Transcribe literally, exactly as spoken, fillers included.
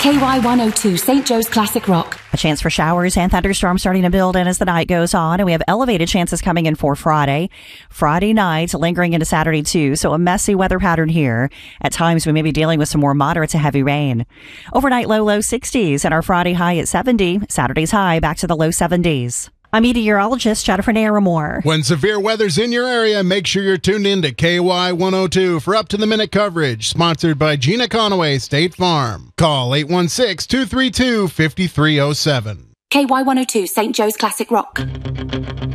K Y one oh two, Saint Joe's Classic Rock. A chance for showers and thunderstorms starting to build in as the night goes on, and we have elevated chances coming in for Friday. Friday night, lingering into Saturday too, so a messy weather pattern here. At times, we may be dealing with some more moderate to heavy rain. Overnight low, low sixties, and our Friday high at seventy. Saturday's high back to the low seventies. I'm meteorologist Jennifer Naramore. When severe weather's in your area, make sure you're tuned in to K Y one oh two for up-to-the-minute coverage. Sponsored by Gina Conaway State Farm. Call eight one six, two three two, five three oh seven. K Y one oh two, Saint Joe's Classic Rock.